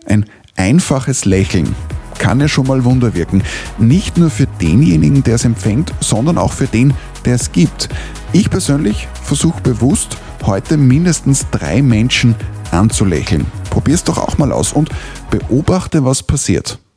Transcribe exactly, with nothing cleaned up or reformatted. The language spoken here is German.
Ein einfaches Lächeln kann ja schon mal Wunder wirken. Nicht nur für denjenigen, der es empfängt, sondern auch für den, der es gibt. Ich persönlich versuche bewusst, heute mindestens drei Menschen anzulächeln. Probier's doch auch mal aus und beobachte, was passiert.